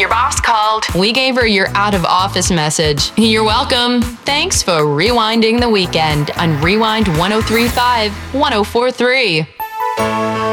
Your boss called. We gave her your out of office message. You're welcome. Thanks for rewinding the weekend on Rewind 1035 1043.